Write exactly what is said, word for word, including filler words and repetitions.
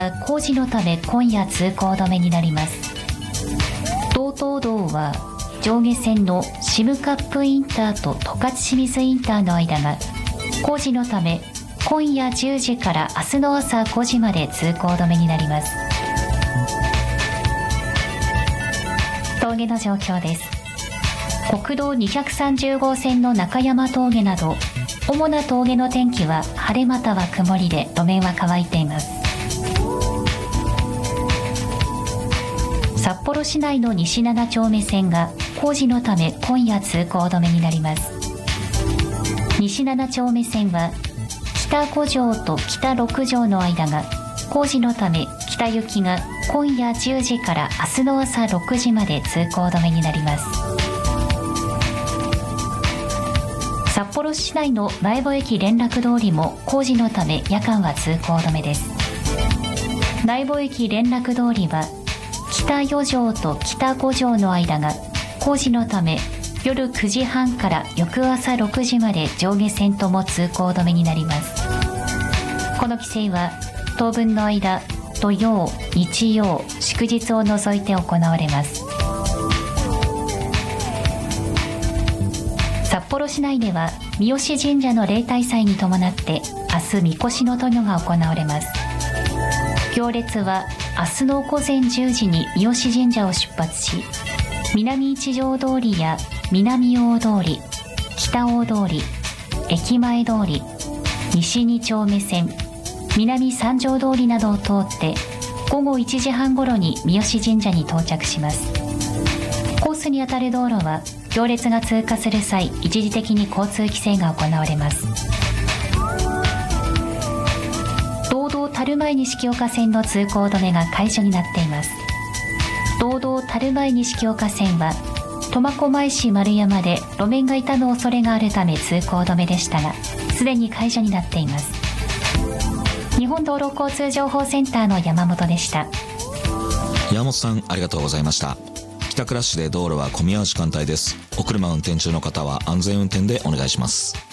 工事のため今夜通行止めになります。道東道は上下線のシムカップインターと十勝清水インターの間が工事のため今夜じゅうじから明日の朝ごじまで通行止めになります。峠の状況です。国道にひゃくさんじゅう号線の中山峠など主な峠の天気は晴れまたは曇りで路面は乾いています。札幌市内の西なな丁目線が工事のため今夜通行止めになります。西なな丁目線は北ご条と北ろく条の間が工事のため北行きが今夜じゅうじから明日の朝ろくじまで通行止めになります。札幌市内の苗穂駅連絡通りも工事のため夜間は通行止めです。苗穂駅連絡通りは北よ条と北ご条の間が工事のため夜くじはんから翌朝ろくじまで上下線とも通行止めになります。この規制は当分の間土曜、日曜、祝日を除いて行われます。札幌市内では三好神社の例大祭に伴って明日みこしの渡御が行われます。行列は明日の午前じゅうじに三好神社を出発し、南一条通りや南大通り、北大通り、駅前通り、西二丁目線、南三条通りなどを通って午後いちじはん頃に三好神社に到着します。コースにあたる道路は行列が通過する際一時的に交通規制が行われます。道道樽前西岡線の通行止めが解除になっています。道道樽前西岡線は苫小牧市丸山で路面が傷む恐れがあるため通行止めでしたが、すでに解除になっています。日本道路交通情報センターの山本でした。 山本さん、ありがとうございました。帰宅ラッシュで道路は混み合う時間帯です。お車運転中の方は安全運転でお願いします。